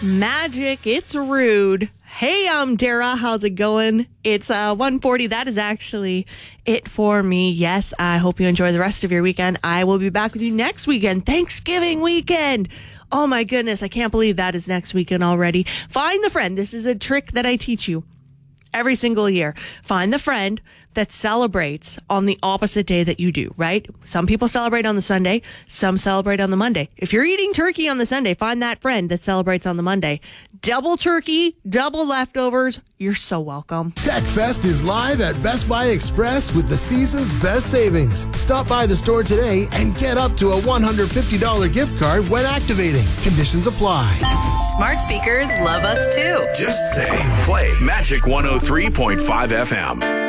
Magic, it's Rude. Hey, I'm Dara. How's it going? It's 1:40. That is actually it for me. Yes, I hope you enjoy the rest of your weekend. I will be back with you next weekend, Thanksgiving weekend. Oh my goodness, I can't believe that is next weekend already. Find the friend. This is a trick that I teach you every single year. Find the friend that celebrates on the opposite day that you do, right? Some people celebrate on the Sunday, some celebrate on the Monday. If you're eating turkey on the Sunday, find that friend that celebrates on the Monday. Double turkey, double leftovers. You're so welcome. TechFest is live at Best Buy Express with the season's best savings. Stop by the store today and get up to a $150 gift card when activating. Conditions apply. Smart speakers love us too. Just say, play Magic 103.5 FM.